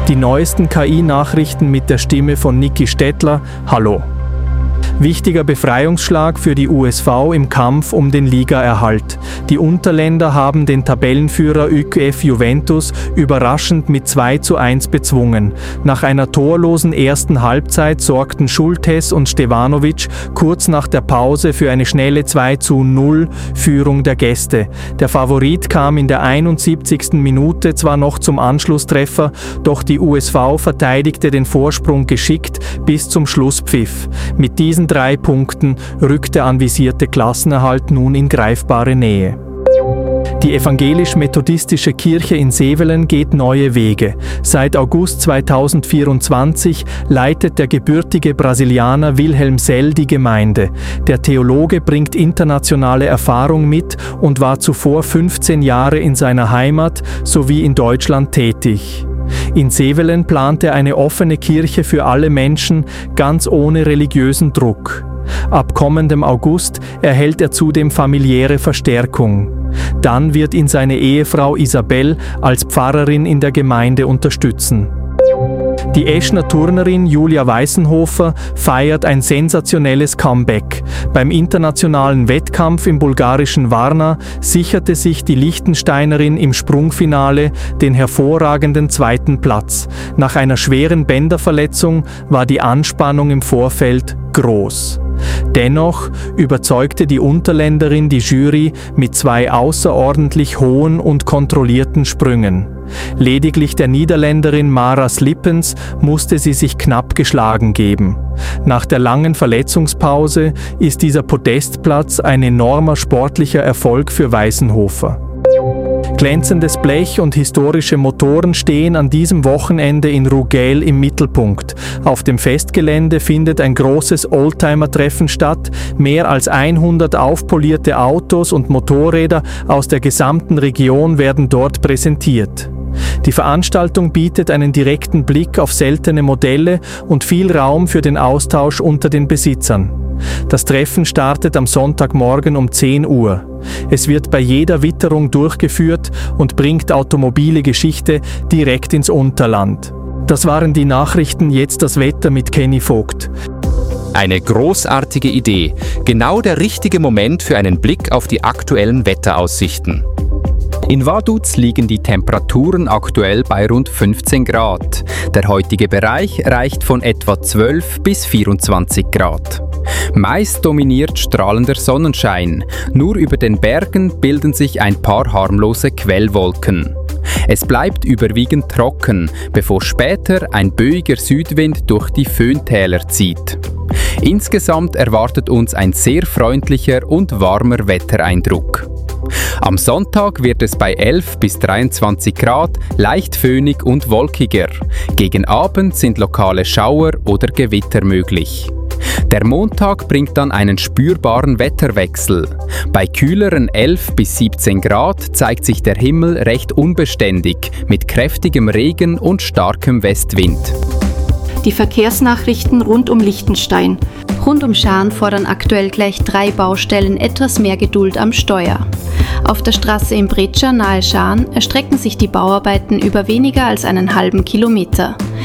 Die neuesten KI-Nachrichten mit der Stimme von Niki Stettler. Hallo. Wichtiger Befreiungsschlag für die USV im Kampf um den Ligaerhalt. Die Unterländer haben den Tabellenführer ÜKF Juventus überraschend mit 2:1 bezwungen. Nach einer torlosen ersten Halbzeit sorgten Schultes und Stevanovic kurz nach der Pause für eine schnelle 2:0 Führung der Gäste. Der Favorit kam in der 71. Minute zwar noch zum Anschlusstreffer, doch die USV verteidigte den Vorsprung geschickt bis zum Schlusspfiff. Mit diesen 3 Punkten rückt der anvisierte Klassenerhalt nun in greifbare Nähe. Die evangelisch-methodistische Kirche in Sevelen geht neue Wege. Seit August 2024 leitet der gebürtige Brasilianer Wilhelm Sell die Gemeinde. Der Theologe bringt internationale Erfahrung mit und war zuvor 15 Jahre in seiner Heimat sowie in Deutschland tätig. In Sevelen plant er eine offene Kirche für alle Menschen, ganz ohne religiösen Druck. Ab kommendem August erhält er zudem familiäre Verstärkung. Dann wird ihn seine Ehefrau Isabel als Pfarrerin in der Gemeinde unterstützen. Die Eschner Turnerin Julia Weißenhofer feiert ein sensationelles Comeback. Beim internationalen Wettkampf im bulgarischen Varna sicherte sich die Liechtensteinerin im Sprungfinale den hervorragenden 2. Platz. Nach einer schweren Bänderverletzung war die Anspannung im Vorfeld groß. Dennoch überzeugte die Unterländerin die Jury mit 2 außerordentlich hohen und kontrollierten Sprüngen. Lediglich der Niederländerin Maras Lippens musste sie sich knapp geschlagen geben. Nach der langen Verletzungspause ist dieser Podestplatz ein enormer sportlicher Erfolg für Weißenhofer. Glänzendes Blech und historische Motoren stehen an diesem Wochenende in Rugel im Mittelpunkt. Auf dem Festgelände findet ein großes Oldtimer-Treffen statt. Mehr als 100 aufpolierte Autos und Motorräder aus der gesamten Region werden dort präsentiert. Die Veranstaltung bietet einen direkten Blick auf seltene Modelle und viel Raum für den Austausch unter den Besitzern. Das Treffen startet am Sonntagmorgen um 10 Uhr. Es wird bei jeder Witterung durchgeführt und bringt automobile Geschichte direkt ins Unterland. Das waren die Nachrichten, jetzt das Wetter mit Kenny Vogt. Eine großartige Idee. Genau der richtige Moment für einen Blick auf die aktuellen Wetteraussichten. In Vaduz liegen die Temperaturen aktuell bei rund 15 Grad. Der heutige Bereich reicht von etwa 12 bis 24 Grad. Meist dominiert strahlender Sonnenschein. Nur über den Bergen bilden sich ein paar harmlose Quellwolken. Es bleibt überwiegend trocken, bevor später ein böiger Südwind durch die Föhntäler zieht. Insgesamt erwartet uns ein sehr freundlicher und warmer Wettereindruck. Am Sonntag wird es bei 11 bis 23 Grad leicht föhnig und wolkiger. Gegen Abend sind lokale Schauer oder Gewitter möglich. Der Montag bringt dann einen spürbaren Wetterwechsel. Bei kühleren 11 bis 17 Grad zeigt sich der Himmel recht unbeständig mit kräftigem Regen und starkem Westwind. Die Verkehrsnachrichten rund um Liechtenstein. Rund um Schaan fordern aktuell gleich 3 Baustellen etwas mehr Geduld am Steuer. Auf der Straße in Breccia nahe Schaan erstrecken sich die Bauarbeiten über weniger als einen halben Kilometer.